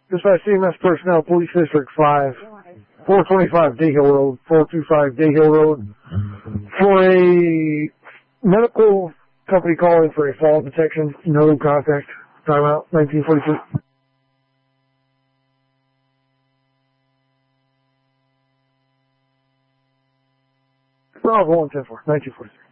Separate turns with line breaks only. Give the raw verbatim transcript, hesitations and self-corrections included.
Dispatch C M S personnel, Police District five, four twenty-five Day Hill Road, four two five Day Hill Road, for a medical company calling for a fall detection, no contact, timeout, nineteen forty-two. Bravo one ten four, nineteen forty-three.